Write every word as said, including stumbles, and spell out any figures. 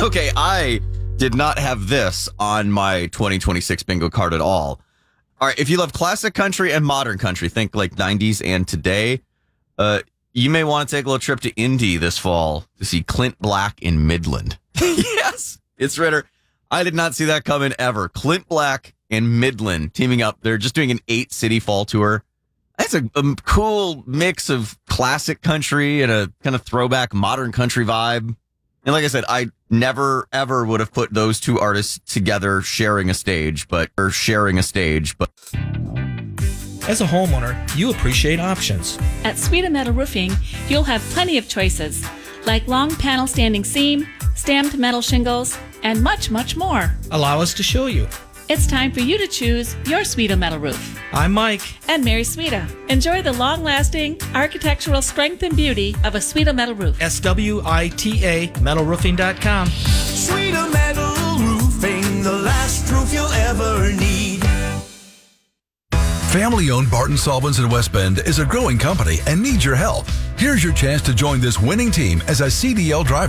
Okay, I did not have this on my twenty twenty-six bingo card at all. All right, if you love classic country and modern country, think like nineties and today, uh, you may want to take a little trip to Indy this fall to see Clint Black in Midland. Yes, it's Ritter. I did not see that coming ever. Clint Black and Midland teaming up. They're just doing an eight-city fall tour. That's a, a cool mix of classic country and a kind of throwback modern country vibe. And like I said, I never, ever would have put those two artists together sharing a stage, but or sharing a stage. But as a homeowner, you appreciate options. At Sweet Metal Roofing, you'll have plenty of choices, like long panel standing seam, stamped metal shingles, and much, much more. Allow us to show you. It's time for you to choose your Sweeta Metal Roof. I'm Mike. And Mary Sweeta. Enjoy the long-lasting architectural strength and beauty of a Sweeta Metal Roof. S W I T A metal roofing dot com. Sweeta Metal Roofing, the last roof you'll ever need. Family-owned Barton Solvents in West Bend is a growing company and needs your help. Here's your chance to join this winning team as a C D L driver.